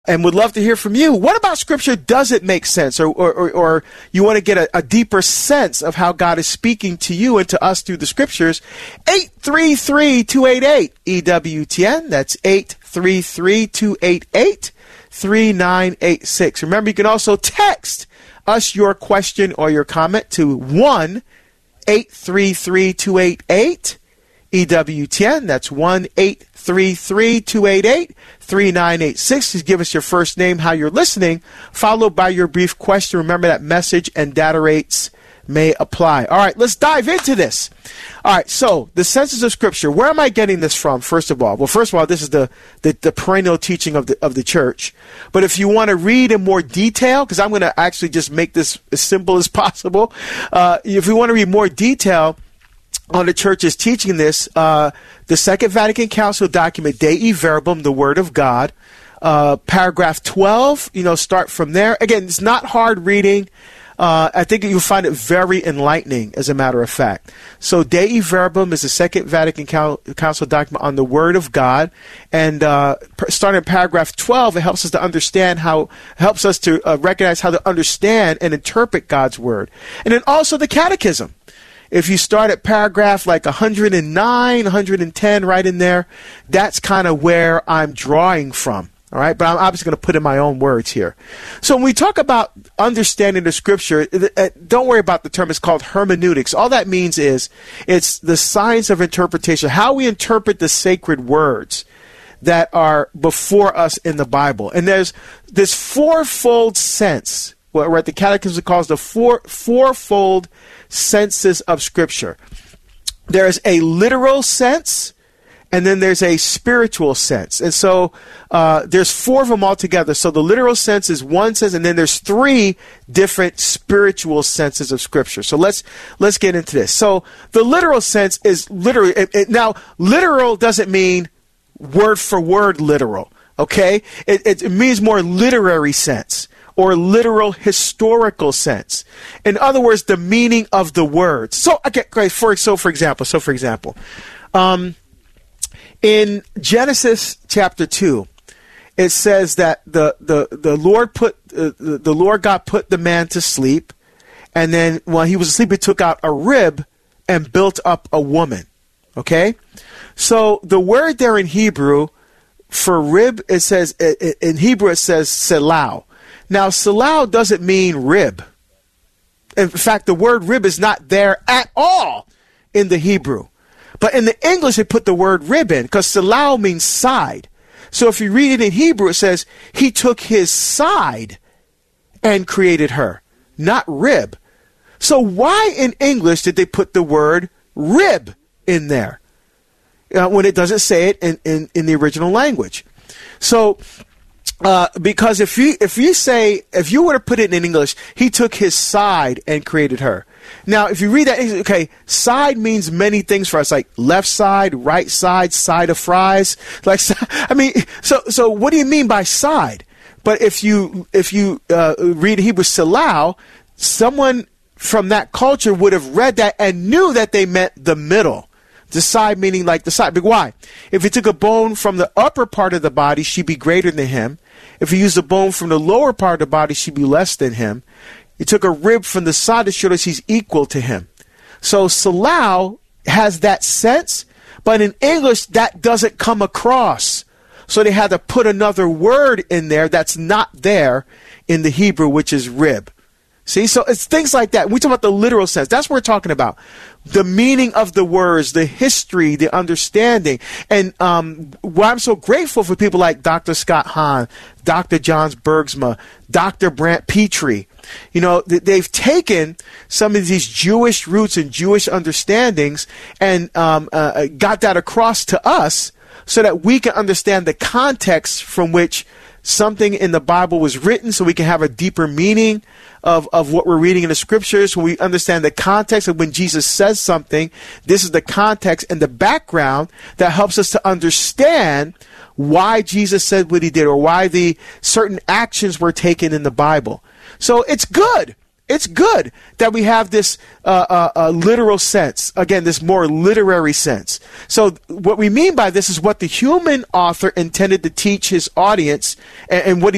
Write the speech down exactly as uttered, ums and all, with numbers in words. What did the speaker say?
and would love to hear from you. What about Scripture doesn't make sense, or or, or, or you want to get a, a deeper sense of how God is speaking to you and to us through the Scriptures? eight three three, two eight eight, E W T N. That's eight three three, two eight eight, three nine eight six. Remember, you can also text us your question or your comment to one eight three three, two eight eight, E W T N. That's one eight three three, two eight eight, three nine eight six. Just give us your first name, how you're listening, followed by your brief question. Remember that message and data rates may apply. All right, let's dive into this. All right, so the senses of Scripture. Where am I getting this from, first of all? Well, first of all, this is the, the, the perennial teaching of the, of the church. But if you want to read in more detail, because I'm going to actually just make this as simple as possible. Uh, if you want to read more detail on the church's teaching this, uh, the Second Vatican Council document, Dei Verbum, the Word of God, uh, paragraph twelve, you know, start from there. Again, it's not hard reading. Uh, I think you'll find it very enlightening, as a matter of fact. So Dei Verbum is the Second Vatican Council document on the Word of God. And uh, starting in paragraph twelve, it helps us to understand how, helps us to uh, recognize how to understand and interpret God's Word. And then also the Catechism. If you start at paragraph like one hundred nine, one hundred ten, right in there, that's kind of where I'm drawing from. All right, but I'm obviously going to put in my own words here. So when we talk about understanding the Scripture, don't worry about the term. It's called hermeneutics. All that means is it's the science of interpretation, how we interpret the sacred words that are before us in the Bible. And there's this fourfold sense, what the Catechism calls the four fourfold senses of Scripture. There's a literal sense, and then there's a spiritual sense. And so uh, there's four of them altogether. So the literal sense is one sense, and then there's three different spiritual senses of Scripture. So let's let's get into this. So the literal sense is literally, it, it, now literal doesn't mean word for word literal, okay? It, it, it means more literary sense, or literal historical sense. In other words, the meaning of the words. So, okay, great. For, so for example, so for example, um, in Genesis chapter two, it says that the, the, the Lord put, uh, the, the Lord God put the man to sleep, and then while he was asleep, he took out a rib and built up a woman. Okay? So the word there in Hebrew for rib, it says, in Hebrew it says selau. Now, selau doesn't mean rib. In fact, the word rib is not there at all in the Hebrew. But in the English, they put the word rib in, because selau means side. So if you read it in Hebrew, it says, he took his side and created her, not rib. So why in English did they put the word rib in there uh, when it doesn't say it in, in, in the original language? So... Uh, because if you if you say if you were to put it in English, he took his side and created her. Now, if you read that, okay, side means many things for us, like left side, right side, side of fries. Like, I mean, so so what do you mean by side? But if you if you uh, read Hebrew selau, someone from that culture would have read that and knew that they meant the middle. The side meaning like the side. But why? If he took a bone from the upper part of the body, she'd be greater than him. If he used a bone from the lower part of the body, she'd be less than him. He took a rib from the side to show that she's equal to him. So selau has that sense, but in English, that doesn't come across. So they had to put another word in there that's not there in the Hebrew, which is rib. See, so it's things like that. We talk about the literal sense. That's what we're talking about. The meaning of the words, the history, the understanding. And um, why I'm so grateful for people like Doctor Scott Hahn, Doctor John Bergsma, Doctor Brant Petrie. You know, they've taken some of these Jewish roots and Jewish understandings and um, uh, got that across to us so that we can understand the context from which something in the Bible was written, so we can have a deeper meaning of, of what we're reading in the Scriptures. When we understand the context of when Jesus says something, this is the context and the background that helps us to understand why Jesus said what he did, or why the certain actions were taken in the Bible. So it's good. It's good that we have this uh, uh, uh, literal sense. Again, this more literary sense. So what we mean by this is what the human author intended to teach his audience, and, and what he